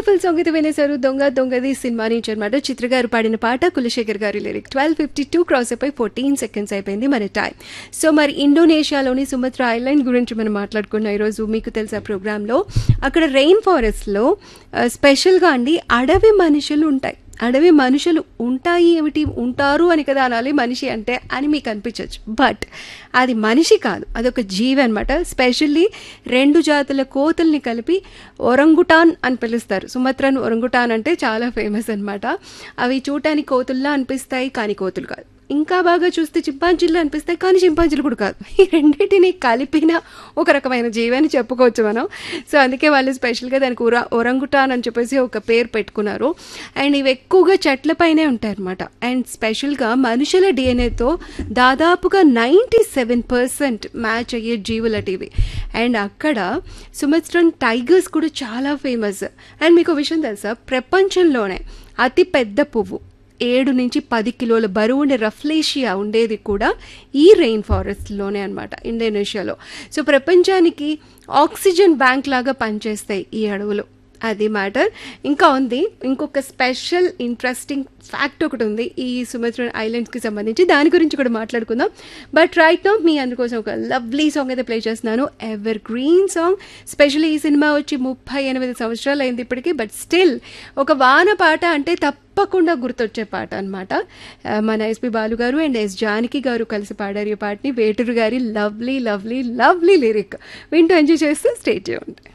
Beautiful song అయితే వినేశారు. దొంగ దొంగది cinema నుంచి అనమాట. చిత్ర గారు పాడిన పాట, కులశేఖర్ గారి లిరిక్. 12:52 క్రాస్ అయిపోయి 14 సెకండ్స్ అయిపోయింది మన టైం. సో మరి ఇండోనేషియాలోని సుమత్రా ఐలాండ్ గురించి మనం మాట్లాడుకున్నాం ఈరోజు. మీకు తెలుసా ప్రోగ్రాంలో అక్కడ రెయిన్ ఫారెస్ట్లో స్పెషల్గా అండి అడవి మనుషులు ఉంటాయి. అడవి మనుషులు ఉంటాయి ఏమిటి, ఉంటారు అని కదా అనాలి మనిషి అంటే అని మీకు అనిపించవచ్చు. బట్ అది మనిషి కాదు, అదొక జీవి అనమాట. స్పెషల్లీ 2 జాతుల కోతుల్ని కలిపి ఒరంగుటాన్ అని పిలుస్తారు. సుమత్రన్ ఒరంగుటాన్ అంటే చాలా ఫేమస్ అనమాట. అవి చూడటానికి కోతుల్లా అనిపిస్తాయి కానీ కోతులు కాదు. ఇంకా బాగా చూస్తే చింపాంజీలు అనిపిస్తాయి కానీ చింపాంజీలు కూడా కాదు. ఈ రెండింటిని కలిపిన ఒక రకమైన జీవి అని చెప్పుకోవచ్చు మనం. సో అందుకే వాళ్ళు స్పెషల్గా దానికి ఒరంగుటాన్ అని చెప్పేసి ఒక పేరు పెట్టుకున్నారు. అండ్ ఇవి ఎక్కువగా చెట్లపైనే ఉంటాయి అనమాట. అండ్ స్పెషల్గా మనుషుల డిఎన్ఏతో దాదాపుగా 97% మ్యాచ్ అయ్యే జీవులటి ఇవి. అండ్ అక్కడ సుమత్రన్ టైగర్స్ కూడా చాలా ఫేమస్. అండ్ మీకు విషయం తెలుసా, ప్రపంచంలోనే అతి పెద్ద పువ్వు 7 నుంచి 10 కిలోల బరువు ఉండే రఫ్లేషియా ఉండేది కూడా ఈ రెయిన్ ఫారెస్ట్లోనే అనమాట, ఇండోనేషియాలో. సో ప్రపంచానికి ఆక్సిజన్ బ్యాంక్ లాగా పనిచేస్తాయి ఈ అడవులు. అది మ్యాటర్. ఇంకా ఉంది, ఇంకొక స్పెషల్ ఇంట్రెస్టింగ్ ఫ్యాక్ట్ ఒకటి ఉంది ఈ సుమత్రన్ ఐలాండ్స్కి సంబంధించి. దాని గురించి కూడా మాట్లాడుకుందాం. బట్ రైట్ నౌ మీ అందుకోసం ఒక లవ్లీ సాంగ్ అయితే ప్లే చేస్తున్నాను. Ever green song. స్పెషల్లీ ఈ సినిమా వచ్చి 38 సంవత్సరాలు అయింది ఇప్పటికీ. బట్ స్టిల్ ఒక వాన పాట అంటే తప్పకుండా గుర్తొచ్చే పాట అనమాట. మన ఎస్పి బాలు గారు అండ్ ఎస్ జానకి గారు కలిసి పాడారు ఈ పాటని. వేటూరు గారి లవ్లీ లవ్లీ లవ్లీ లిరిక్ వింటూ ఎంజాయ్ చేస్తూ స్టే చేయండి.